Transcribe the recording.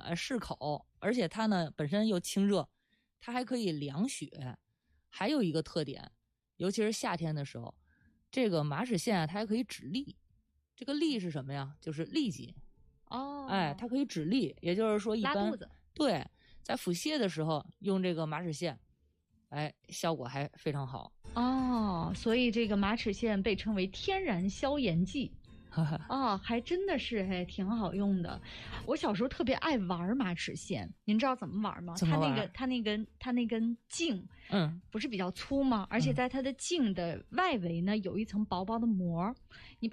适口，而且它呢本身又清热，它还可以凉血。还有一个特点，尤其是夏天的时候，这个马齿苋啊，它还可以止痢。这个痢是什么呀？就是痢疾。 哦， 它可以止痢，也就是说一般拉肚子。 对，在腹泻的时候用这个马齿苋，效果还非常好。 哦，所以这个马齿苋被称为天然消炎剂。哦，还真的是挺好用的。我小时候特别爱玩马齿苋，您知道怎么玩吗？ 怎么玩？ 它那根茎，不是比较粗吗？而且在它的茎的外围呢有一层薄薄的膜，你